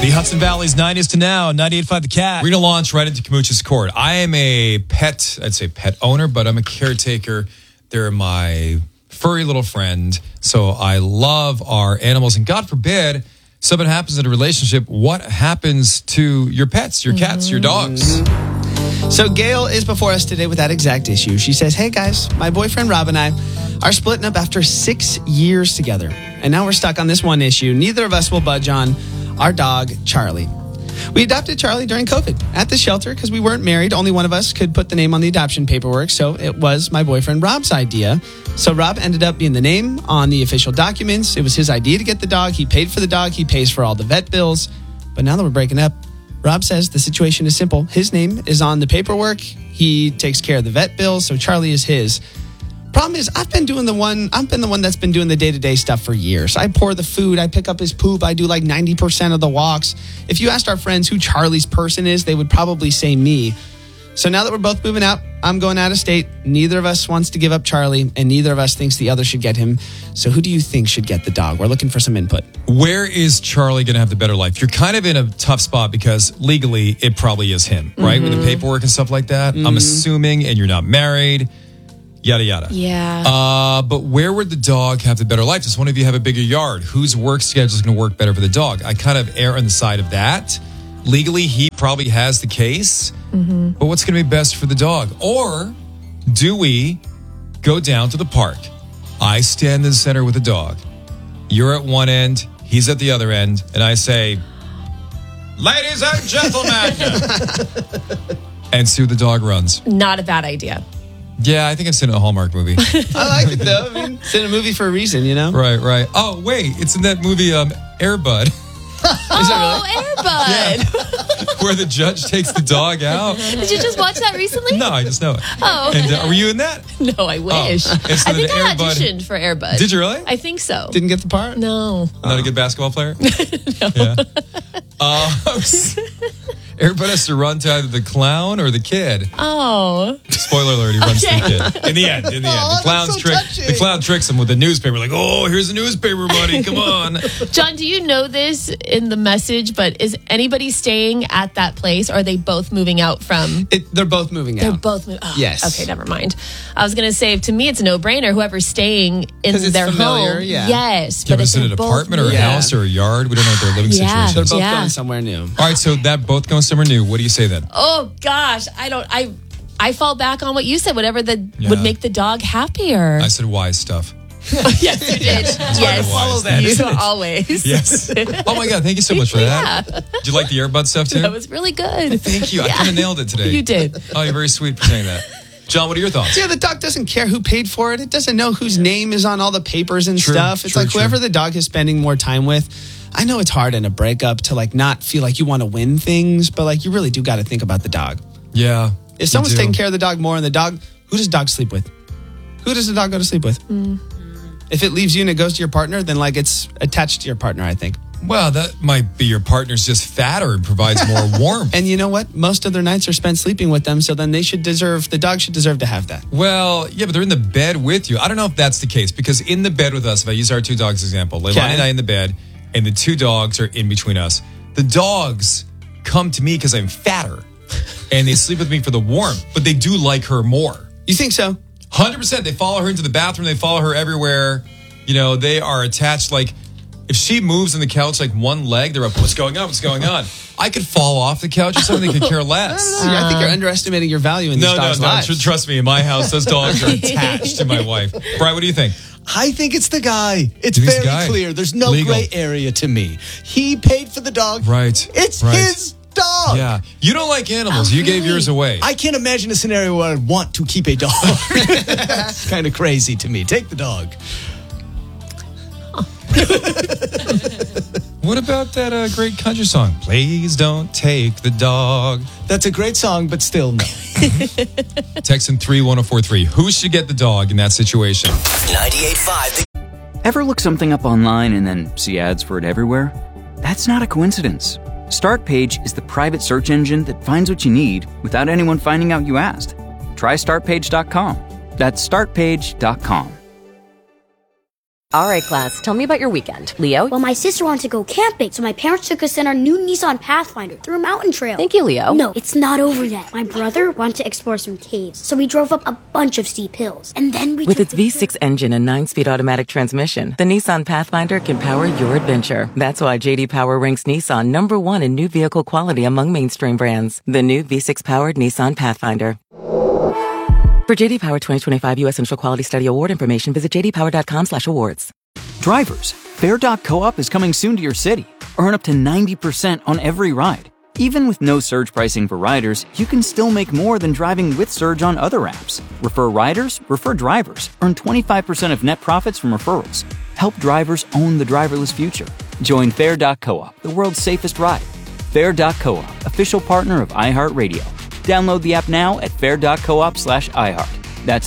The Hudson Valley's 90s to now, 98.5 The Cat. We're going to launch right into Kamucha's Court. I am a pet owner, but I'm a caretaker. They're my furry little friend. So I love our animals. And God forbid something happens in a relationship. What happens to your pets, your cats, your dogs? So Gail is before us today with that exact issue. She says, hey guys, my boyfriend Rob and I are splitting up after 6 years together. And now we're stuck on this one issue. Neither of us will budge on our dog, Charlie. We adopted Charlie during COVID at the shelter because we weren't married. Only one of us could put the name on the adoption paperwork. So it was my boyfriend Rob's idea. So Rob ended up being the name on the official documents. It was his idea to get the dog. He paid for the dog. He pays for all the vet bills. But now that we're breaking up, Rob says the situation is simple. His name is on the paperwork. He takes care of the vet bills. So Charlie is his. Problem is, I've been the one that's been doing the day-to-day stuff for years. I pour the food, I pick up his poop, I do like 90% of the walks. If you asked our friends who Charlie's person is, they would probably say me. So now that we're both moving out, I'm going out of state. Neither of us wants to give up Charlie, and neither of us thinks the other should get him. So who do you think should get the dog? We're looking for some input. Where is Charlie going to have the better life? You're kind of in a tough spot because legally it probably is him, right? With the paperwork and stuff like that. I'm assuming, and you're not married. Yada, yada. Yeah. But where would the dog have the better life? Does one of you have a bigger yard? Whose work schedule is going to work better for the dog? I kind of err on the side of that. Legally, he probably has the case. But what's going to be best for the dog? Or do we go down to the park? I stand in the center with the dog. You're at one end. He's at the other end. And I say, ladies and gentlemen. And see where the dog runs. Not a bad idea. Yeah, I think I've seen a Hallmark movie. I like it though. I mean, it's in a movie for a reason, you know? Right. Oh, wait. It's in that movie, Air Bud. Air Bud. Where the judge takes the dog out. Did you just watch that recently? No, I just know it. Oh. And were you in that? No, I wish. Oh. And so I think then I Air Bud- auditioned for Air Bud. Did you really? I think so. Didn't get the part? No. Not a good basketball player? No. Yeah. Air Bud has to run to either the clown or the kid. Oh. Spoiler alert, he runs to the kid. In the end. The clown tricks him with the newspaper. Like, oh, here's the newspaper, buddy. Come on. John, do you know this in the message, but is anybody staying at that place, or are they both moving out from? They're both moving out. They're both moving. Oh, yes. Okay, never mind. I was going to say, to me, it's a no-brainer. Whoever's staying in their familiar, home. yeah. Yes. Yeah, but is it an apartment or a house or a yard? We don't know what their living situation They're is. both going somewhere new. All right, so that both going somewhere new. What do you say then? Oh, gosh. I fall back on what you said, whatever would make the dog happier. I said wise stuff. Yes, you did. Yes. Follow that. You always. Yes. Oh, my God. Thank you so much for that. Did you like the earbud stuff, too? That was really good. Thank you. I kind of nailed it today. You did. Oh, you're very sweet for saying that. John, what are your thoughts? Yeah, the dog doesn't care who paid for it. It doesn't know whose name is on all the papers and stuff. It's whoever the dog is spending more time with. I know it's hard in a breakup to not feel like you want to win things, but you really do got to think about the dog. Yeah. If someone's taking care of the dog more and the dog, who does the dog sleep with? Who does the dog go to sleep with? If it leaves you and it goes to your partner, then it's attached to your partner, I think. Well, that might be your partner's just fatter and provides more warmth. And you know what? Most of their nights are spent sleeping with them, so then the dog should deserve to have that. Well, yeah, but they're in the bed with you. I don't know if that's the case, because in the bed with us, if I use our two dogs example, Leilani and I in the bed, and the two dogs are in between us. The dogs come to me because I'm fatter, and they sleep with me for the warmth, but they do like her more. You think so? 100%. They follow her into the bathroom. They follow her everywhere. They are attached. If she moves on the couch one leg, they're up. What's going on? What's going on? I could fall off the couch or something. They could care less. I think you're underestimating your value in these dogs' lives. No. Trust me. In my house, those dogs are attached to my wife. Brian, what do you think? I think it's the guy. It's very clear. There's no gray area to me. He paid for the dog. Right. It's his dog. Yeah. You don't like animals. You gave yours away. I can't imagine a scenario where I'd want to keep a dog. That's kind of crazy to me. Take the dog. What about that great country song? Please don't take the dog. That's a great song, but still no. Text in 31043. Who should get the dog in that situation? 98.5. Ever look something up online and then see ads for it everywhere? That's not a coincidence. Startpage is the private search engine that finds what you need without anyone finding out you asked. Try startpage.com. That's startpage.com. All right, class, tell me about your weekend. Leo? Well, my sister wanted to go camping, so my parents took us in our new Nissan Pathfinder through a mountain trail. Thank you, Leo. No, it's not over yet. My brother wanted to explore some caves, so we drove up a bunch of steep hills. And then we With its V6 engine and 9-speed automatic transmission, the Nissan Pathfinder can power your adventure. That's why J.D. Power ranks Nissan #1 in new vehicle quality among mainstream brands. The new V6-powered Nissan Pathfinder. For J.D. Power 2025 U.S. Initial Quality Study Award information, visit jdpower.com/awards. Drivers, Fare.coop is coming soon to your city. Earn up to 90% on every ride. Even with no surge pricing for riders, you can still make more than driving with Surge on other apps. Refer riders, refer drivers. Earn 25% of net profits from referrals. Help drivers own the driverless future. Join Fare.coop, the world's safest ride. Fare.coop, official partner of iHeartRadio. Download the app now at fare.coop/iHeart. That's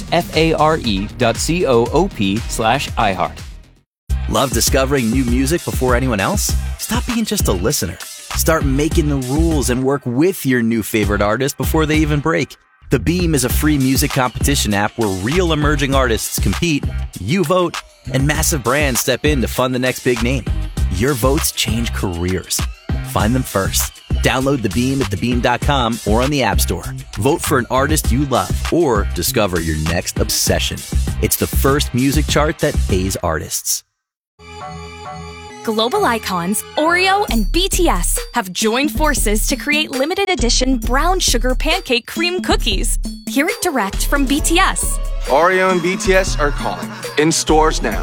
FARE.coop/iHeart. Love discovering new music before anyone else? Stop being just a listener. Start making the rules and work with your new favorite artist before they even break. The Beam is a free music competition app where real emerging artists compete, you vote, and massive brands step in to fund the next big name. Your votes change careers. Find them first. Download The Beam at thebeam.com or on the App Store. Vote for an artist you love or discover your next obsession. It's the first music chart that pays artists. Global icons Oreo and BTS have joined forces to create limited edition brown sugar pancake cream cookies. Hear it direct from BTS. Oreo and BTS are calling. In stores now.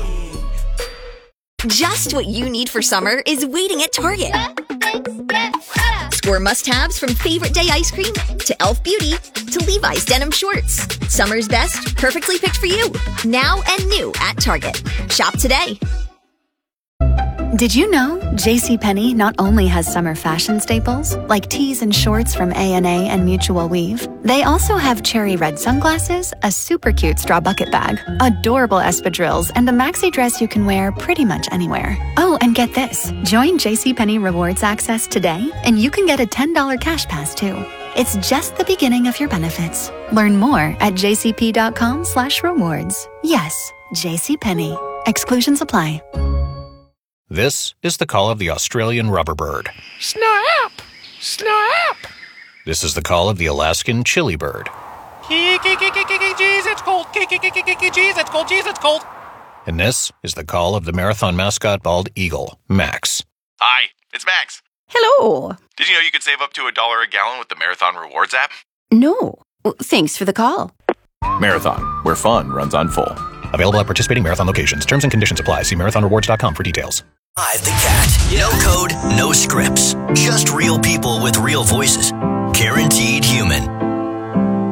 Just what you need for summer is waiting at Target. Score must-haves from Favorite Day ice cream to Elf Beauty to Levi's denim shorts. Summer's best, perfectly picked for you. Now and new at Target. Shop today. Did you know JCPenney not only has summer fashion staples, like tees and shorts from A&A and Mutual Weave, they also have cherry red sunglasses, a super cute straw bucket bag, adorable espadrilles, and a maxi dress you can wear pretty much anywhere. Oh, and get this. Join JCPenney Rewards Access today, and you can get a $10 cash pass, too. It's just the beginning of your benefits. Learn more at jcp.com/rewards. Yes, JCPenney. Exclusions apply. This is the call of the Australian rubber bird. Snap! Snap! This is the call of the Alaskan chili bird. Jeez, it's cold. Jeez, it's cold. Jeez, it's cold. And this is the call of the marathon mascot bald eagle, Max. Hi, it's Max. Hello. Did you know you could save up to $1 a gallon with the Marathon Rewards app? No. Thanks for the call. Marathon, where fun runs on full. Available at participating Marathon locations. Terms and conditions apply. See marathonrewards.com for details. The Cat. No code, no scripts. Just real people with real voices. Guaranteed